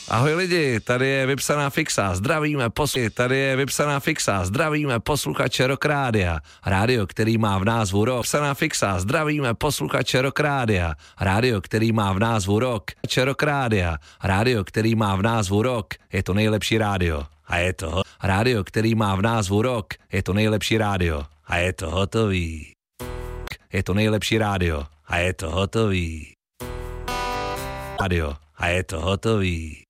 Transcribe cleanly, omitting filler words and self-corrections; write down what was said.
Ahoj lidi, tady je Vypsaná fixa, zdravíme posluchače Rock Rádia. Rádio, který má v názvu rock. Vypsaná fixa, zdravíme posluchače Rock Rádia. Rádio, který má v názvu rock. Rock Rádia. Rádio, který má v názvu rock, je to nejlepší rádio. A je to rádio, který má v názvu rock, je to nejlepší rádio. A je to hotový. Je to nejlepší rádio. A je to hotový. Rádio. A je to hotový.